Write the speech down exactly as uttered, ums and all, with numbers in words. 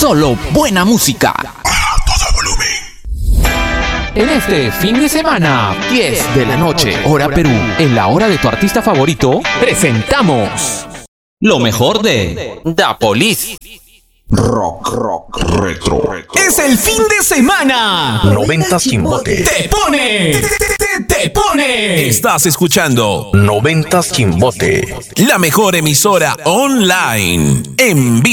Solo buena música. A todo volumen. En este fin de semana, diez de la noche, hora Perú, en la hora de tu artista favorito, presentamos lo mejor de Da Police. Rock, rock, retro. Es el fin de semana. Noventas Quimbote. Te pone, te, te, te pone. Estás escuchando Noventas Quimbote. la mejor emisora online en vivo.